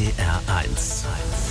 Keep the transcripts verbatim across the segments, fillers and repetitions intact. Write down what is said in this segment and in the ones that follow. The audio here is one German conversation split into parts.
R eins.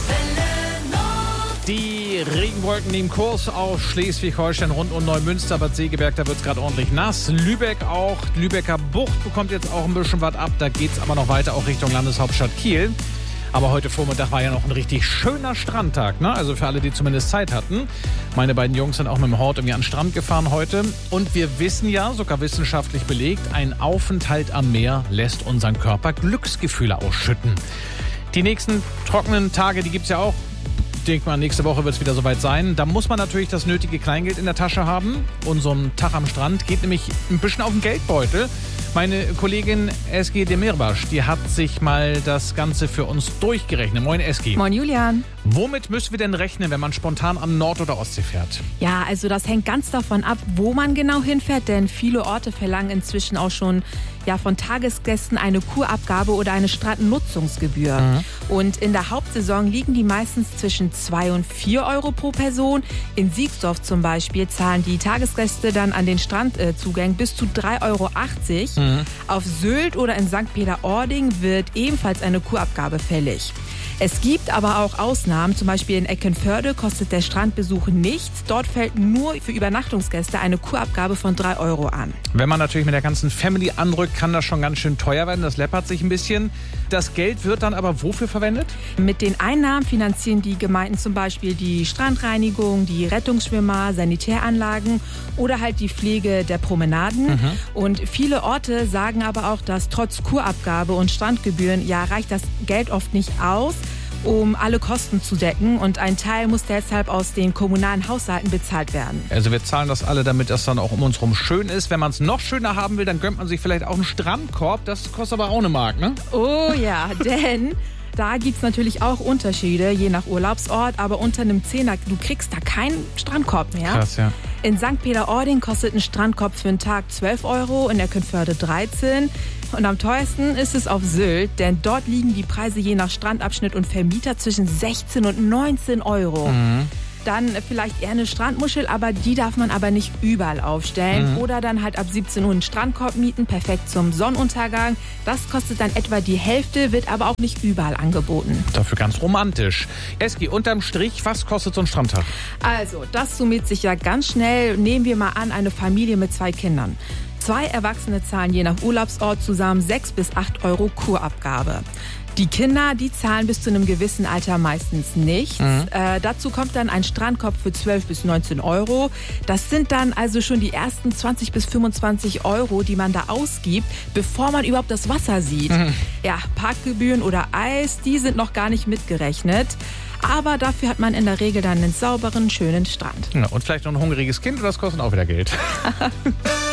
Die Regenwolken nehmen Kurs auf Schleswig-Holstein rund um Neumünster, Bad Segeberg, da wird es gerade ordentlich nass. Lübeck auch, Lübecker Bucht bekommt jetzt auch ein bisschen was ab, da geht es aber noch weiter auch Richtung Landeshauptstadt Kiel. Aber heute Vormittag war ja noch ein richtig schöner Strandtag, ne? Also für alle, die zumindest Zeit hatten. Meine beiden Jungs sind auch mit dem Hort irgendwie an den Strand gefahren heute. Und wir wissen ja, sogar wissenschaftlich belegt, ein Aufenthalt am Meer lässt unseren Körper Glücksgefühle ausschütten. Die nächsten trockenen Tage, die gibt's ja auch. Ich denke mal, nächste Woche wird es wieder soweit sein. Da muss man natürlich das nötige Kleingeld in der Tasche haben. Und so ein Tag am Strand geht nämlich ein bisschen auf den Geldbeutel. Meine Kollegin Eski Demirbaş, die hat sich mal das Ganze für uns durchgerechnet. Moin Eski. Moin Julian. Womit müssen wir denn rechnen, wenn man spontan an Nord- oder Ostsee fährt? Ja, also das hängt ganz davon ab, wo man genau hinfährt, denn viele Orte verlangen inzwischen auch schon ja, von Tagesgästen eine Kurabgabe oder eine Strandnutzungsgebühr. Mhm. Und in der Hauptsaison liegen die meistens zwischen zwei und vier Euro pro Person. In Siegsdorf zum Beispiel zahlen die Tagesgäste dann an den Strandzugängen bis zu drei Euro achtzig. Mhm. Auf Sylt oder in Sankt Peter-Ording wird ebenfalls eine Kurabgabe fällig. Es gibt aber auch Ausnahmen, zum Beispiel in Eckernförde kostet der Strandbesuch nichts. Dort fällt nur für Übernachtungsgäste eine Kurabgabe von drei Euro an. Wenn man natürlich mit der ganzen Family anrückt, kann das schon ganz schön teuer werden. Das läppert sich ein bisschen. Das Geld wird dann aber wofür verwendet? Mit den Einnahmen finanzieren die Gemeinden zum Beispiel die Strandreinigung, die Rettungsschwimmer, Sanitäranlagen oder halt die Pflege der Promenaden. Mhm. Und viele Orte sagen aber auch, dass trotz Kurabgabe und Strandgebühren ja reicht das Geld oft nicht aus, um alle Kosten zu decken. Und ein Teil muss deshalb aus den kommunalen Haushalten bezahlt werden. Also wir zahlen das alle, damit das dann auch um uns herum schön ist. Wenn man es noch schöner haben will, dann gönnt man sich vielleicht auch einen Strandkorb. Das kostet aber auch eine Mark, ne? Oh ja, denn da gibt es natürlich auch Unterschiede, je nach Urlaubsort. Aber unter einem Zehner, du kriegst da keinen Strandkorb mehr. Krass, ja. In Sankt Peter-Ording kostet ein Strandkorb für einen Tag zwölf Euro, in Eckernförde dreizehn. Und am teuersten ist es auf Sylt, denn dort liegen die Preise je nach Strandabschnitt und Vermieter zwischen sechzehn und neunzehn Euro. Mhm. Dann vielleicht eher eine Strandmuschel, aber die darf man aber nicht überall aufstellen. Mhm. Oder dann halt ab siebzehn Uhr einen Strandkorb mieten, perfekt zum Sonnenuntergang. Das kostet dann etwa die Hälfte, wird aber auch nicht überall angeboten. Dafür ganz romantisch. Eski, unterm Strich, was kostet so ein Strandtag? Also, das summiert sich ja ganz schnell. Nehmen wir mal an, eine Familie mit zwei Kindern. Zwei Erwachsene zahlen je nach Urlaubsort zusammen sechs bis acht Euro Kurabgabe. Die Kinder, die zahlen bis zu einem gewissen Alter meistens nichts. Mhm. Äh, dazu kommt dann ein Strandkorb für zwölf bis neunzehn Euro. Das sind dann also schon die ersten zwanzig bis fünfundzwanzig Euro, die man da ausgibt, bevor man überhaupt das Wasser sieht. Mhm. Ja, Parkgebühren oder Eis, die sind noch gar nicht mitgerechnet. Aber dafür hat man in der Regel dann einen sauberen, schönen Strand. Ja, und vielleicht noch ein hungriges Kind, und das kostet auch wieder Geld.